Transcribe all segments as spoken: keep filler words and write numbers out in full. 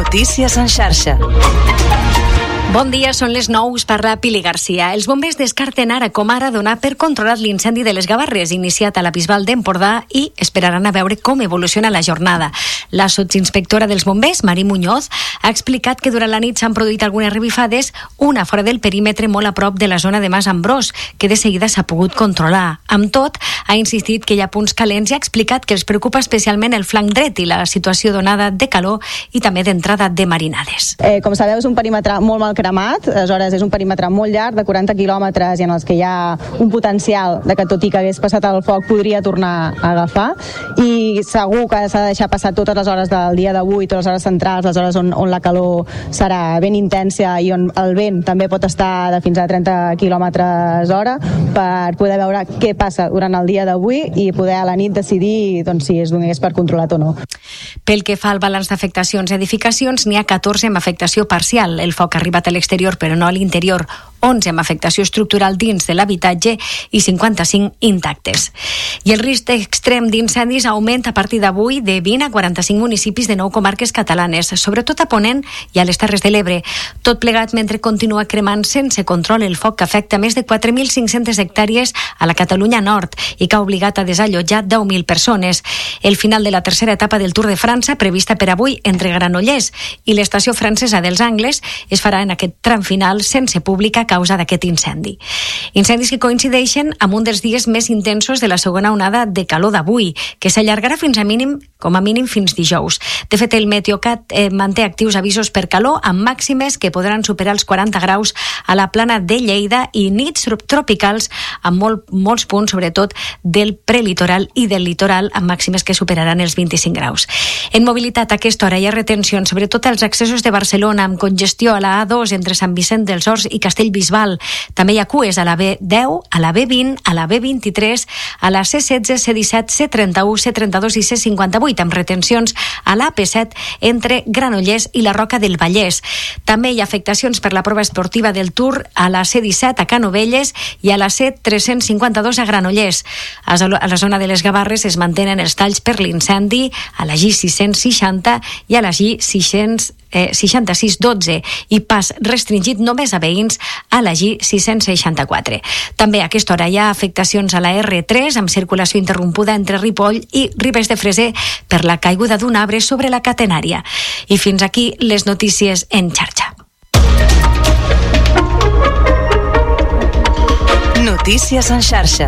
Notícies en xarxa. Bon dia, són les nou, us parla Pili Garcia. Els bombers descarten ara com ara donar per controlat l'incendi de les Gavarres, iniciat a la Bisbal d'Empordà, i esperaran a veure com evoluciona la jornada. La sotsinspectora dels bombers, Mari Muñoz, ha explicat que durant la nit s'han produït algunes revifades, una fora del perímetre molt a prop de la zona de Mas Ambrós, que de seguida s'ha pogut controlar. Amb tot, ha insistit que hi ha punts calents i ha explicat que els preocupa especialment el flanc dret i la situació donada de calor i també d'entrada de marinades. Eh, com sabeu, és un perímetre molt mal cremat, aleshores és un perímetre molt llarg, de quaranta quilòmetres, i en els que hi ha un potencial de que, tot i que hagués passat el foc, podria tornar a agafar, i segur que s'ha de deixar passar totes les hores del dia d'avui, totes les hores centrals, les hores on, on la calor serà ben intensa i on el vent també pot estar de fins a trenta quilòmetres hora, per poder veure què passa durant el dia d'avui i poder a la nit decidir, doncs, si es donés per controlat o no. Pel que fa al balanç d'afectacions a edificacions, n'hi ha catorze amb afectació parcial. El foc ha arribat a l'exterior però no a l'interior, onze amb afectació estructural dins de l'habitatge i cinquanta-cinc intactes. I el risc extrem d'incendis augmenta a partir d'avui de vint a quaranta-cinc municipis de nou comarques catalanes, sobretot a Ponent i a les Terres de l'Ebre. Tot plegat mentre continua cremant sense control el foc que afecta més de quatre mil cinc-centes hectàrees a la Catalunya Nord i que ha obligat a desallotjar deu mil persones. El final de la tercera etapa del Tour de França, prevista per avui entre Granollers i l'estació francesa dels Angles, es farà en aquest tram final sense públic a causa d'aquest incendi. Incendis que coincideixen amb un dels dies més intensos de la segona onada de calor d'avui, que s'allargarà fins a mínim, com a mínim fins dijous. De fet, el Meteocat eh, manté actius avisos per calor amb màximes que podran superar els quaranta graus a la plana de Lleida i nits tropicals amb molt, molts punts, sobretot del prelitoral i del litoral, amb màximes que superaran els vint-i-cinc graus. En mobilitat, a aquesta hora hi ha retencions, sobretot als accessos de Barcelona, amb congestió a la A dos entre Sant Vicent dels Horts i Castellbisbal. També hi ha cues a la B deu, a la B vint, a la B vint-i-tres, a la C setze, C disset, C trenta-u, C trenta-dos i C cinquanta-vuit, amb retencions a l'A P set entre Granollers i la Roca del Vallès. També hi ha afectacions per la prova esportiva del Tour a la C disset a Canovelles i a la C tres-cents cinquanta-dos a Granollers. A la zona de les Gavarres es mantenen els talls per l'incendi a la G sis-cents seixanta i a la G seixanta-sis dotze i pas restringit només a veïns a la G sis-cents seixanta-quatre. També a aquesta hora hi ha afectacions a la R tres amb circulació interrompuda entre Ripoll i Ribes de Freser per la caiguda d'un arbre sobre la catenària. I fins aquí les notícies en xarxa. Notícies en xarxa.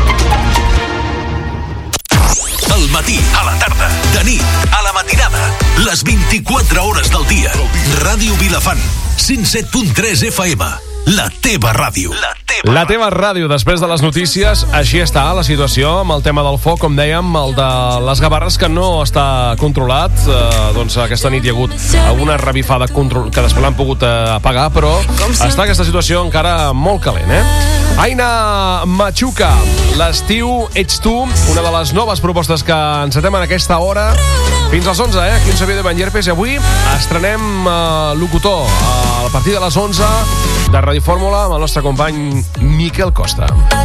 Al matí, a la tarda, de nit, a la matinada, les vint-i-quatre hores del dia. Ràdio Vilafant, cent set punt tres F M. La teva ràdio. La teva, la teva ràdio. Després de les notícies, així està la situació amb el tema del foc, com dèiem, el de les Gavarres, que no està controlat. Eh, doncs aquesta nit hi ha hagut alguna revifada control, que després l'han pogut eh, apagar, però està aquesta situació encara molt calent, eh? Aina Machuca, l'estiu ets tu, una de les noves propostes que encetem en aquesta hora. Fins als onze, eh? Aquí en Xavier de Banyerbes, i avui estrenem eh, locutor eh, a partir de les onze de Ràdio Fórmula amb el nostre company Miquel Costa.